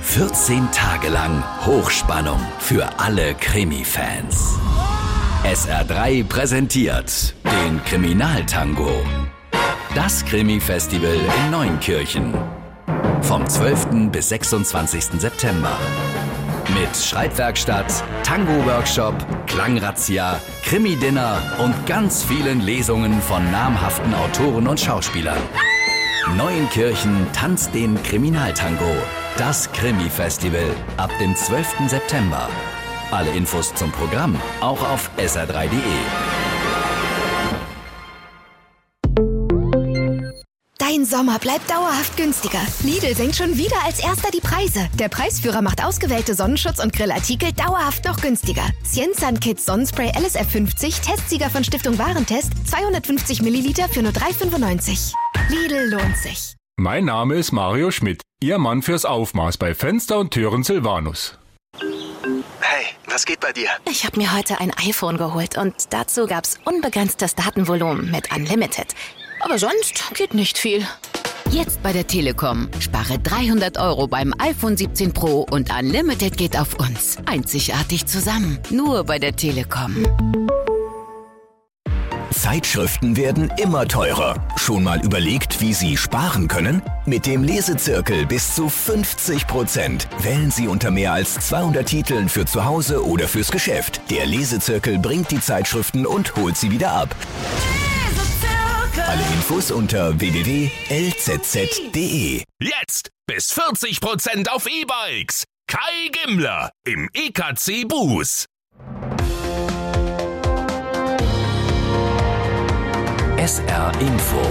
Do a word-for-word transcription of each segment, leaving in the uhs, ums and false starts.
vierzehn Tage lang Hochspannung für alle Krimi-Fans. S R drei präsentiert den Kriminaltango. Das Krimi-Festival in Neunkirchen. Vom zwölften bis sechsundzwanzigsten September. Mit Schreibwerkstatt, Tango-Workshop, Klangrazzia, Krimi-Dinner und ganz vielen Lesungen von namhaften Autoren und Schauspielern. Neunkirchen tanzt den Kriminaltango. Das Krimi-Festival ab dem zwölften September. Alle Infos zum Programm auch auf S R drei punkt de. Dein Sommer bleibt dauerhaft günstiger. Lidl senkt schon wieder als erster die Preise. Der Preisführer macht ausgewählte Sonnenschutz- und Grillartikel dauerhaft noch günstiger. Cienzan Kids Sonnenspray L S F fünfzig, Testsieger von Stiftung Warentest, zweihundertfünfzig Milliliter für nur drei fünfundneunzig. Lidl lohnt sich. Mein Name ist Mario Schmidt, Ihr Mann fürs Aufmaß bei Fenster und Türen Silvanus. Hey, was geht bei dir? Ich habe mir heute ein iPhone geholt und dazu gab's unbegrenztes Datenvolumen mit Unlimited. Aber sonst geht nicht viel. Jetzt bei der Telekom. Spare dreihundert Euro beim iPhone siebzehn Pro und Unlimited geht auf uns. Einzigartig zusammen. Nur bei der Telekom. Zeitschriften werden immer teurer. Schon mal überlegt, wie Sie sparen können? Mit dem Lesezirkel bis zu fünfzig Prozent. Wählen Sie unter mehr als zweihundert Titeln für zu Hause oder fürs Geschäft. Der Lesezirkel bringt die Zeitschriften und holt sie wieder ab. Alle Infos unter w w w punkt l z z punkt d e. Jetzt bis vierzig Prozent auf E-Bikes. Kai Gimmler im E K C Buß. S R Info.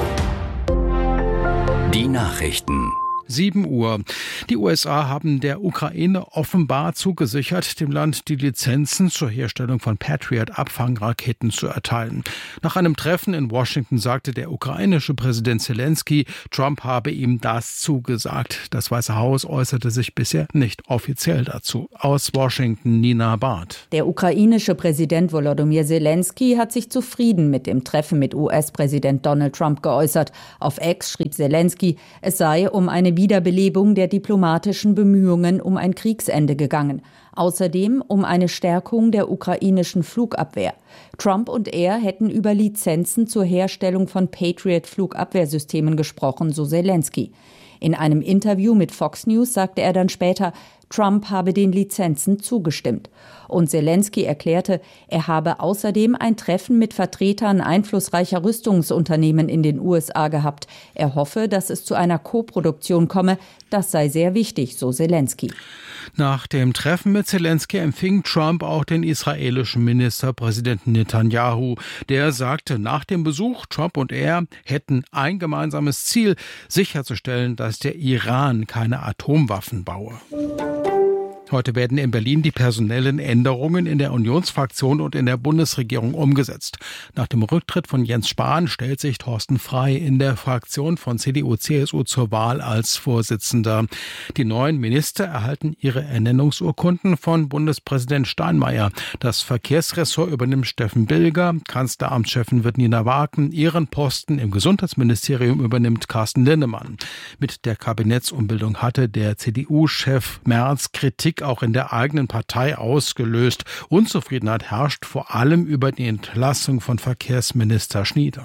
Die Nachrichten. sieben Uhr. Die U S A haben der Ukraine offenbar zugesichert, dem Land die Lizenzen zur Herstellung von Patriot-Abfangraketen zu erteilen. Nach einem Treffen in Washington sagte der ukrainische Präsident Zelensky, Trump habe ihm das zugesagt. Das Weiße Haus äußerte sich bisher nicht offiziell dazu. Aus Washington, Nina Barth. Der ukrainische Präsident Volodymyr Zelensky hat sich zufrieden mit dem Treffen mit U S-Präsident Donald Trump geäußert. Auf X schrieb Zelensky, es sei um eine Wiederbelebung der diplomatischen Bemühungen um ein Kriegsende gegangen. Außerdem um eine Stärkung der ukrainischen Flugabwehr. Trump und er hätten über Lizenzen zur Herstellung von Patriot-Flugabwehrsystemen gesprochen, so Zelensky. In einem Interview mit Fox News sagte er dann später, Trump habe den Lizenzen zugestimmt. Und Zelensky erklärte, er habe außerdem ein Treffen mit Vertretern einflussreicher Rüstungsunternehmen in den U S A gehabt. Er hoffe, dass es zu einer Koproduktion komme. Das sei sehr wichtig, so Zelensky. Nach dem Treffen mit Zelensky empfing Trump auch den israelischen Ministerpräsidenten Netanyahu. Der sagte nach dem Besuch, Trump und er hätten ein gemeinsames Ziel, sicherzustellen, dass der Iran keine Atomwaffen baue. Heute werden in Berlin die personellen Änderungen in der Unionsfraktion und in der Bundesregierung umgesetzt. Nach dem Rücktritt von Jens Spahn stellt sich Thorsten Frey in der Fraktion von C D U C S U zur Wahl als Vorsitzender. Die neuen Minister erhalten ihre Ernennungsurkunden von Bundespräsident Steinmeier. Das Verkehrsressort übernimmt Steffen Bilger, Kanzleramtschefin wird Nina Waken, ihren Posten im Gesundheitsministerium übernimmt Carsten Linnemann. Mit der Kabinettsumbildung hatte der C D U-Chef Merz Kritik auch in der eigenen Partei ausgelöst. Unzufriedenheit herrscht vor allem über die Entlassung von Verkehrsminister Schnieder.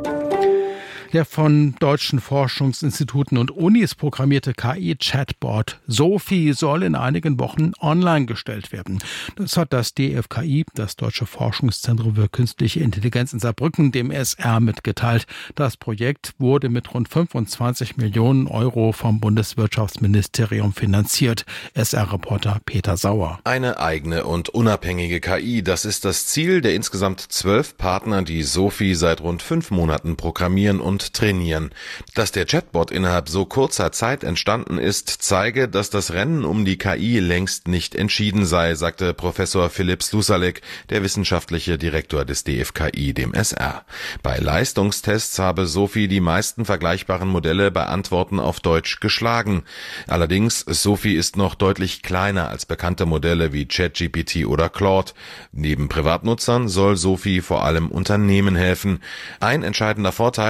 Der von deutschen Forschungsinstituten und Unis programmierte K I-Chatbot Sophie soll in einigen Wochen online gestellt werden. Das hat das D F K I, das Deutsche Forschungszentrum für Künstliche Intelligenz in Saarbrücken, dem S R mitgeteilt. Das Projekt wurde mit rund fünfundzwanzig Millionen Euro vom Bundeswirtschaftsministerium finanziert. S R-Reporter Peter Sauer. Eine eigene und unabhängige K I, das ist das Ziel der insgesamt zwölf Partner, die Sophie seit rund fünf Monaten programmieren und trainieren. Dass der Chatbot innerhalb so kurzer Zeit entstanden ist, zeige, dass das Rennen um die K I längst nicht entschieden sei, sagte Professor Philipp Slusalek, der wissenschaftliche Direktor des D F K I, dem S R. Bei Leistungstests habe Sophie die meisten vergleichbaren Modelle bei Antworten auf Deutsch geschlagen. Allerdings, Sophie ist noch deutlich kleiner als bekannte Modelle wie ChatGPT oder Claude. Neben Privatnutzern soll Sophie vor allem Unternehmen helfen. Ein entscheidender Vorteil: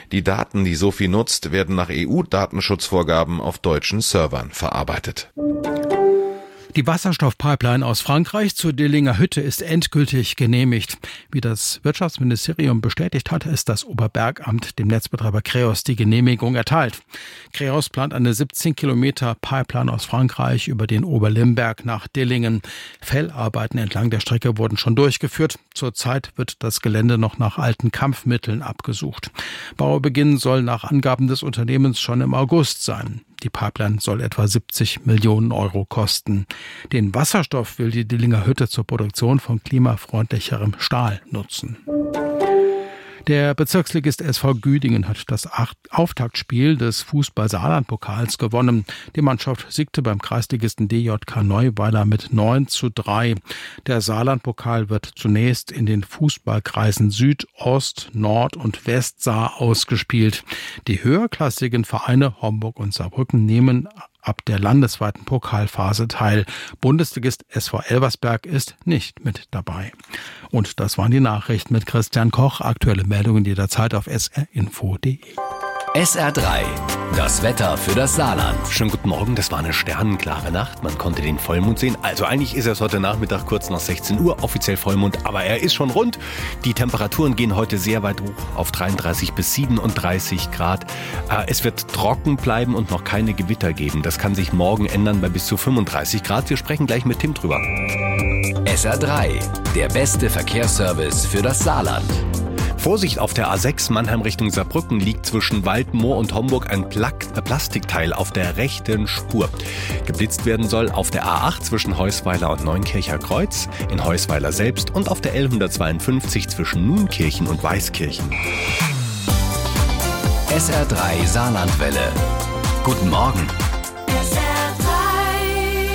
Die Daten, die Sophie nutzt, werden nach E U-Datenschutzvorgaben auf deutschen Servern verarbeitet. Die Wasserstoffpipeline aus Frankreich zur Dillinger Hütte ist endgültig genehmigt. Wie das Wirtschaftsministerium bestätigt hat, ist das Oberbergamt dem Netzbetreiber Kreos die Genehmigung erteilt. Kreos plant eine siebzehn Kilometer Pipeline aus Frankreich über den Oberlimberg nach Dillingen. Fellarbeiten entlang der Strecke wurden schon durchgeführt. Zurzeit wird das Gelände noch nach alten Kampfmitteln abgesucht. Baubeginn soll nach Angaben des Unternehmens schon im August sein. Die Pipeline soll etwa siebzig Millionen Euro kosten. Den Wasserstoff will die Dillinger Hütte zur Produktion von klimafreundlicherem Stahl nutzen. Der Bezirksligist S V Güdingen hat das Auftaktspiel des Fußball-Saarland-Pokals gewonnen. Die Mannschaft siegte beim Kreisligisten D J K Neuweiler mit neun zu drei. Der Saarland-Pokal wird zunächst in den Fußballkreisen Süd, Ost, Nord und Westsaar ausgespielt. Die höherklassigen Vereine Homburg und Saarbrücken nehmen ab der landesweiten Pokalphase teil. Bundesligist S V Elversberg ist nicht mit dabei. Und das waren die Nachrichten mit Christian Koch. Aktuelle Meldungen jederzeit auf s r info punkt d e. S R drei, das Wetter für das Saarland. Schönen guten Morgen, das war eine sternenklare Nacht. Man konnte den Vollmond sehen. Also eigentlich ist es heute Nachmittag kurz nach sechzehn Uhr, offiziell Vollmond, aber er ist schon rund. Die Temperaturen gehen heute sehr weit hoch auf dreiunddreißig bis siebenunddreißig Grad. Es wird trocken bleiben und noch keine Gewitter geben. Das kann sich morgen ändern bei bis zu fünfunddreißig Grad. Wir sprechen gleich mit Tim drüber. S R drei, der beste Verkehrsservice für das Saarland. Vorsicht, auf der A sechs Mannheim Richtung Saarbrücken liegt zwischen Waldmoor und Homburg ein Plastikteil auf der rechten Spur. Geblitzt werden soll auf der A acht zwischen Heusweiler und Neunkircher Kreuz, in Heusweiler selbst und auf der L hundertzweiundfünfzig zwischen Nuenkirchen und Weißkirchen. S R drei Saarlandwelle. Guten Morgen. S R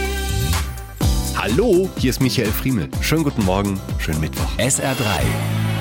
drei. Hallo, hier ist Michael Friemel. Schönen guten Morgen, schönen Mittwoch. S R drei.